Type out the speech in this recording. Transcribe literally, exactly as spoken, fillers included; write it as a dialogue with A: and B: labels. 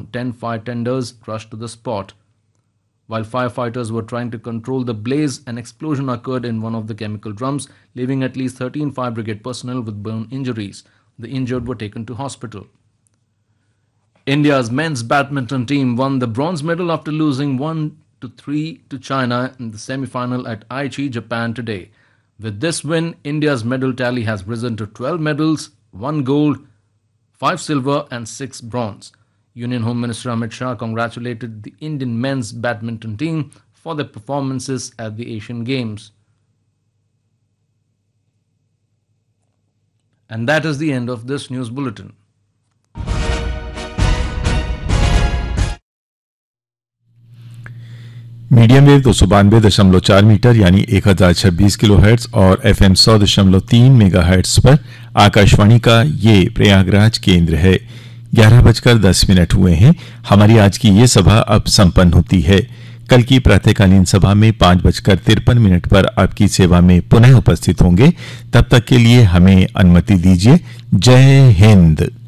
A: around ten fire tenders rushed to the spot. While firefighters were trying to control the blaze, an explosion occurred in one of the chemical drums, leaving at least thirteen fire brigade personnel with burn injuries. The injured were taken to hospital. India's men's badminton team won the bronze medal after losing one to three to China in the semi-final at Aichi, Japan today. With this win, India's medal tally has risen to twelve medals, one gold, five silver and six bronze. Union Home Minister Amit Shah congratulated the Indian men's badminton team for their performances at the Asian Games. And that is the end of this news bulletin.
B: Medium wave दो सौ बानवे दशमलव चार metre यानी एक हजार छब्बीस kilo hertz और एफ एम सौ दशमलव तीन मेगा हर्ट्ज पर आकाशवाणी का ये प्रयागराज केंद्र है। ग्यारह बजकर दस मिनट हुए हैं। हमारी आज की ये सभा अब संपन्न होती है। कल की प्रातःकालीन सभा में पांच बजकर तिरपन मिनट पर आपकी सेवा में पुनः उपस्थित होंगे। तब तक के लिए हमें अनुमति दीजिए। जय हिंद।